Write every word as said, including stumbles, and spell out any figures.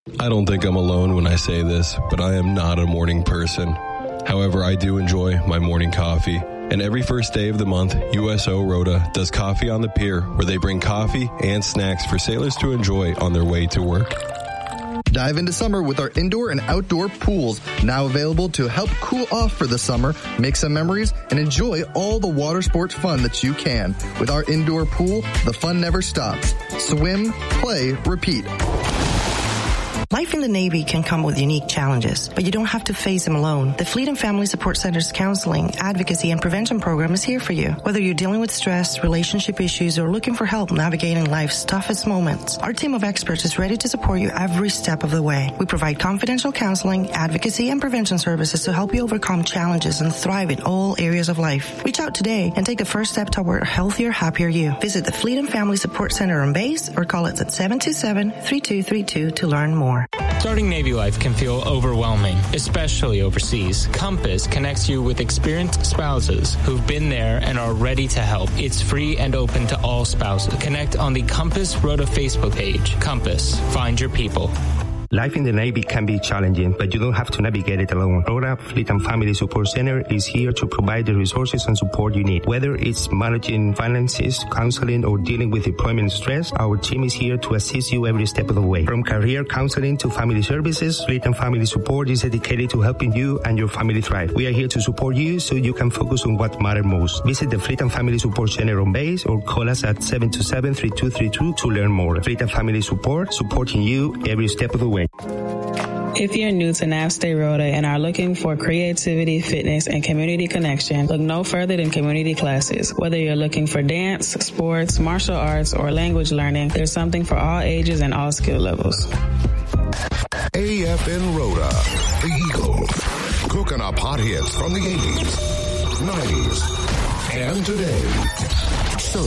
I don't think I'm alone when I say this, but I am not a morning person. However, I do enjoy my morning coffee. And every first day of the month, U S O Rota does Coffee on the Pier, where they bring coffee and snacks for sailors to enjoy on their way to work. Dive into summer with our indoor and outdoor pools, now available to help cool off for the summer, make some memories, and enjoy all the water sports fun that you can. With our indoor pool, the fun never stops. Swim, play, repeat. Life in the Navy can come with unique challenges, but you don't have to face them alone. The Fleet and Family Support Center's counseling, advocacy, and prevention program is here for you. Whether you're dealing with stress, relationship issues, or looking for help navigating life's toughest moments, our team of experts is ready to support you every step of the way. We provide confidential counseling, advocacy, and prevention services to help you overcome challenges and thrive in all areas of life. Reach out today and take the first step toward a healthier, happier you. Visit the Fleet and Family Support Center on base or call us at seven two seven, three two three two to learn more. Starting Navy life can feel overwhelming, especially overseas. Compass connects you with experienced spouses who've been there and are ready to help. It's free and open to all spouses. Connect on the Compass Rota Facebook page. Compass, find your people. Life in the Navy can be challenging, but you don't have to navigate it alone. Rota Fleet and Family Support Center is here to provide the resources and support you need. Whether it's managing finances, counseling, or dealing with deployment stress, our team is here to assist you every step of the way. From career counseling to family services, Fleet and Family Support is dedicated to helping you and your family thrive. We are here to support you so you can focus on what matters most. Visit the Fleet and Family Support Center on base or call us at seven two seven, three two three two to learn more. Fleet and Family Support, supporting you every step of the way. If you're new to N A V State Rota and are looking for creativity, fitness, and community connection, look no further than community classes. Whether you're looking for dance, sports, martial arts, or language learning, there's something for all ages and all skill levels. A F N Rota, the Eagle, cooking up hot hits from the eighties, nineties, and today. So,